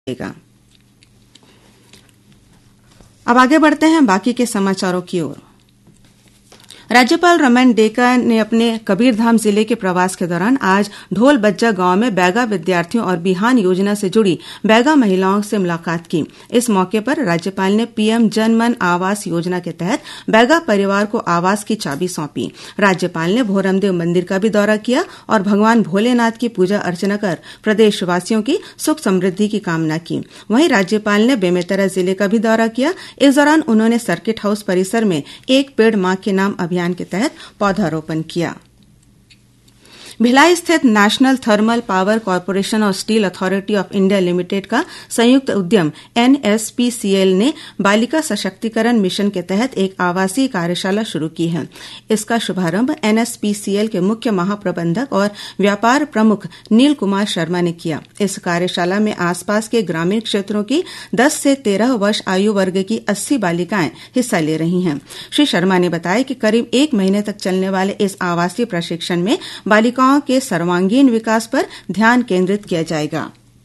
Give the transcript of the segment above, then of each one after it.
अब आगे बढ़ते हैं बाकी के समाचारों की ओर। राज्यपाल रमन डेका ने अपने कबीरधाम जिले के प्रवास के दौरान आज ढोलबज्जा गांव में बैगा विद्यार्थियों और बिहान योजना से जुड़ी बैगा महिलाओं से मुलाकात की। इस मौके पर राज्यपाल ने पीएम जन मन आवास योजना के तहत बैगा परिवार को आवास की चाबी सौंपी। राज्यपाल ने भोरमदेव मंदिर का भी दौरा किया और भगवान भोलेनाथ की पूजा अर्चना कर प्रदेशवासियों की सुख समृद्धि की कामना की। वहीं राज्यपाल ने बेमेतरा जिले का भी दौरा किया। इस दौरान उन्होंने सर्किट हाउस परिसर में एक पेड़ मां के नाम अभियान के तहत पौधारोपण किया। भिलाई स्थित नेशनल थर्मल पावर कॉर्पोरेशन और steel authority of India limited का संयुक्त उद्यम एनएसपीसीएल ने बालिका सशक्तिकरण मिशन के तहत एक आवासीय कार्यशाला शुरू की है। इसका शुभारंभ एनएसपीसीएल के मुख्य महाप्रबंधक और व्यापार प्रमुख नील कुमार शर्मा ने किया। इस कार्यशाला में आसपास के ग्रामीण क्षेत्रों की 10 से 13 वर्ष आयु वर्ग की 80 बालिकाएं हिस्सा ले रही हैं। श्री शर्मा ने बताया कि करीब 1 महीने तक चलने वाले इस आवासीय प्रशिक्षण में बालिकाओं के सर्वांगीण विकास पर ध्यान केंद्रित किया जाएगा।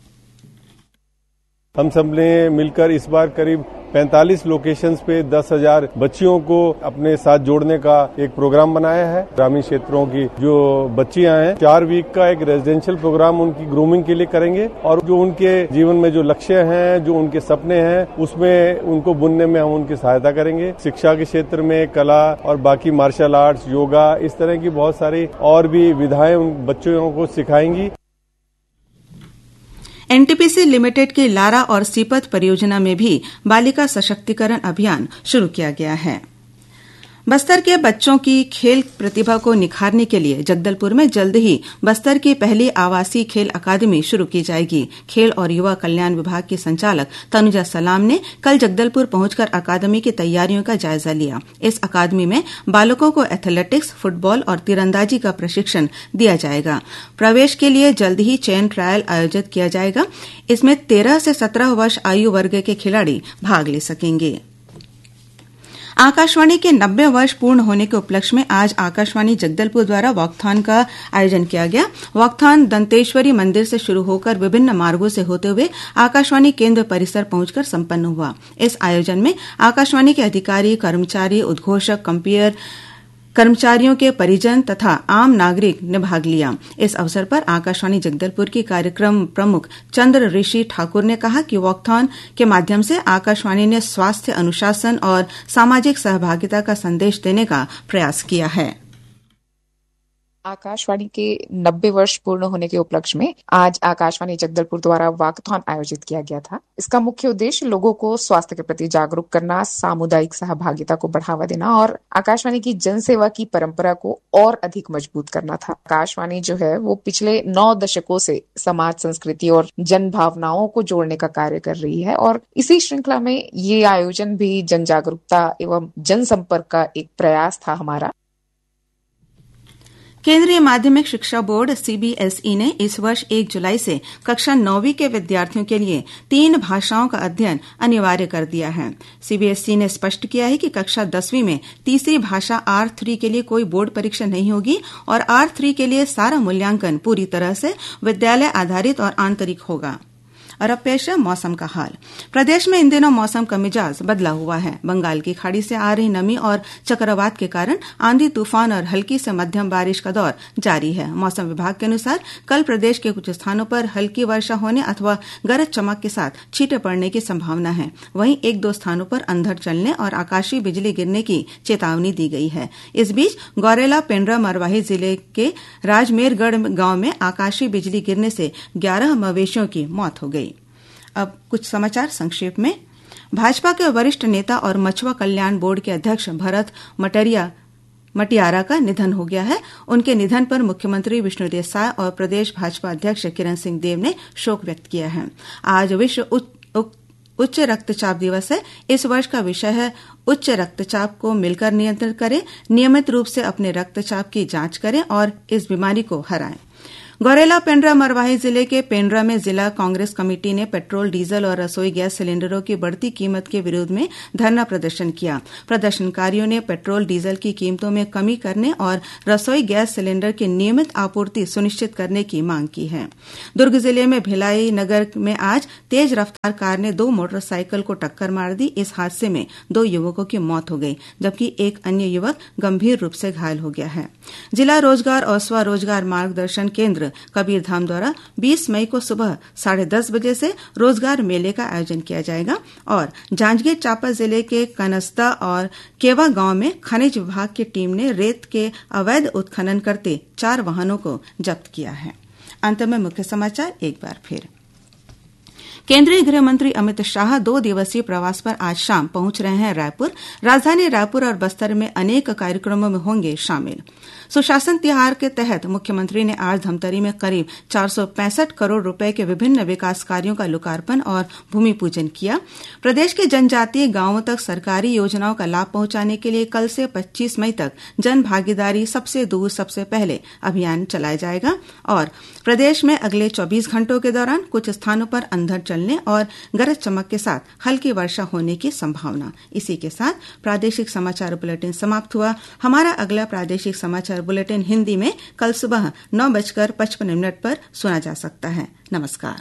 हम सब ने मिलकर इस बार करीब 45 लोकेशंस पे 10,000 बच्चियों को अपने साथ जोड़ने का एक प्रोग्राम बनाया है। ग्रामीण क्षेत्रों की जो बच्चियां हैं 4 वीक का एक रेजिडेंशियल प्रोग्राम उनकी ग्रूमिंग के लिए करेंगे और जो उनके जीवन में जो लक्ष्य हैं, जो उनके सपने हैं, उसमें उनको बुनने में हम उनकी सहायता करेंगे। शिक्षा के क्षेत्र में कला और बाकी मार्शल आर्ट्स, योगा, इस तरह की बहुत सारी और भी विधाएं उन बच्चों को सिखाएंगी। एनटीपीसी लिमिटेड की लारा और सीपत परियोजना में भी बालिका सशक्तिकरण अभियान शुरू किया गया है। बस्तर के बच्चों की खेल प्रतिभा को निखारने के लिए जगदलपुर में जल्द ही बस्तर की पहली आवासीय खेल अकादमी शुरू की जाएगी। खेल और युवा कल्याण विभाग की संचालक तनुजा सलाम ने कल जगदलपुर पहुंचकर अकादमी की तैयारियों का जायजा लिया। इस अकादमी में बालकों को एथलेटिक्स, फुटबॉल और तीरंदाजी का प्रशिक्षण दिया जाएगा। प्रवेश के लिए जल्द ही चयन ट्रायल आयोजित किया जाएगा। इसमें 13 से 17 वर्ष आयु वर्ग के खिलाड़ी भाग ले सकेंगे। आकाशवाणी के 90 वर्ष पूर्ण होने के उपलक्ष्य में आज आकाशवाणी जगदलपुर द्वारा वॉकथॉन का आयोजन किया गया। वॉकथॉन दंतेश्वरी मंदिर से शुरू होकर विभिन्न मार्गों से होते हुए आकाशवाणी केंद्र परिसर पहुंचकर संपन्न हुआ। इस आयोजन में आकाशवाणी के अधिकारी, कर्मचारी, उद्घोषक, कंपेयर कर्मचारियों के परिजन तथा आम नागरिक ने भाग लिया। इस अवसर पर आकाशवाणी जगदलपुर की कार्यक्रम प्रमुख चंद्र ऋषि ठाकुर ने कहा कि वॉकथॉन के माध्यम से आकाशवाणी ने स्वास्थ्य, अनुशासन और सामाजिक सहभागिता का संदेश देने का प्रयास किया है। आकाशवाणी के 90 वर्ष पूर्ण होने के उपलक्ष्य में आज आकाशवाणी जगदलपुर द्वारा वॉकथॉन आयोजित किया गया था। इसका मुख्य उद्देश्य लोगों को स्वास्थ्य के प्रति जागरूक करना, सामुदायिक सहभागिता को बढ़ावा देना और आकाशवाणी की जनसेवा की परंपरा को और अधिक मजबूत करना था। आकाशवाणी जो है वो पिछले 9 दशकों से समाज, संस्कृति और जन भावनाओं को जोड़ने का कार्य कर रही है और इसी श्रृंखला में ये आयोजन भी जन जागरूकता एवं जनसंपर्क का एक प्रयास था हमारा। केंद्रीय माध्यमिक शिक्षा बोर्ड सीबीएसई ने इस वर्ष 1 जुलाई से कक्षा 9वीं के विद्यार्थियों के लिए 3 भाषाओं का अध्ययन अनिवार्य कर दिया है। सीबीएसई ने स्पष्ट किया है कि कक्षा 10वीं में तीसरी भाषा R3 के लिए कोई बोर्ड परीक्षा नहीं होगी और R3 के लिए सारा मूल्यांकन पूरी तरह से विद्यालय आधारित और आंतरिक होगा। और अब पेश है मौसम का हाल। प्रदेश में इन दिनों मौसम का मिजाज बदला हुआ है। बंगाल की खाड़ी से आ रही नमी और चक्रवात के कारण आंधी, तूफान और हल्की से मध्यम बारिश का दौर जारी है। मौसम विभाग के अनुसार कल प्रदेश के कुछ स्थानों पर हल्की वर्षा होने अथवा गरज चमक के साथ छींटे पड़ने की संभावना है। वहीं 1-2 स्थानों पर अंधड़ चलने और आकाशीय बिजली गिरने की चेतावनी दी गई है। इस बीच गौरेला, पेंड्रा, मरवाही जिले के राजमेरगढ़ गांव में आकाशीय बिजली गिरने से 11 मवेशियों की मौत हो गई। अब कुछ समाचार संक्षेप में। भाजपा के वरिष्ठ नेता और मछुआ कल्याण बोर्ड के अध्यक्ष भरत मटियारा का निधन हो गया है। उनके निधन पर मुख्यमंत्री विष्णुदेव साय और प्रदेश भाजपा अध्यक्ष किरण सिंह देव ने शोक व्यक्त किया है। आज विश्व उच्च रक्तचाप दिवस है। इस वर्ष का विषय है उच्च रक्तचाप को मिलकर नियंत्रित करें, नियमित रूप से अपने रक्तचाप की जांच करें और इस बीमारी को हराएं। गौरेला पेंड्रा मरवाही जिले के पेंड्रा में जिला कांग्रेस कमेटी ने पेट्रोल डीजल और रसोई गैस सिलेंडरों की बढ़ती कीमत के विरोध में धरना प्रदर्शन किया। प्रदर्शनकारियों ने पेट्रोल डीजल की कीमतों में कमी करने और रसोई गैस सिलेंडर की नियमित आपूर्ति सुनिश्चित करने की मांग की है। दुर्ग जिले में भिलाई नगर में आज तेज रफ्तार कार ने 2 मोटरसाइकिल को टक्कर मार दी। इस हादसे में 2 युवकों की मौत हो गई, जबकि एक अन्य युवक गंभीर रूप से घायल हो गया है। जिला रोजगार और स्वरोजगार मार्गदर्शन केंद्र कबीरधाम द्वारा 20 मई को सुबह 10:30 बजे से रोजगार मेले का आयोजन किया जाएगा और जांजगीर चांपा जिले के कनस्ता और केवा गांव में खनिज विभाग की टीम ने रेत के अवैध उत्खनन करते 4 वाहनों को जब्त किया है। अंत में मुख्य समाचार एक बार फिर। केंद्रीय गृह मंत्री अमित शाह 2 दिवसीय प्रवास पर आज शाम पहुंच रहे हैं रायपुर। राजधानी रायपुर और बस्तर में अनेक कार्यक्रमों में होंगे शामिल। सुशासन तिहार के तहत मुख्यमंत्री ने आज धमतरी में करीब 465 करोड़ रुपए के विभिन्न विकास कार्यों का लोकार्पण और भूमि पूजन किया। प्रदेश के जनजातीय गांवों तक सरकारी योजनाओं का लाभ पहुंचाने के लिए कल से 25 मई तक जन भागीदारी सबसे दूर सबसे पहले अभियान चलाया जाएगा और प्रदेश में अगले 24 घंटों के दौरान कुछ स्थानों पर अंधड़ चलने और गरज चमक के साथ हल्की वर्षा होने की संभावना। इसी के साथ प्रादेशिक समाचार बुलेटिन समाप्त हुआ। हमारा अगला प्रादेशिक समाचार बुलेटिन हिंदी में कल सुबह 9:55 पर सुना जा सकता है। नमस्कार।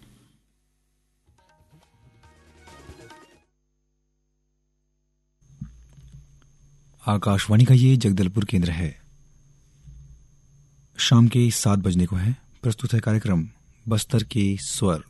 आकाशवाणी का ये जगदलपुर केंद्र है। शाम के 7 बजने को है। प्रस्तुत है कार्यक्रम बस्तर के स्वर।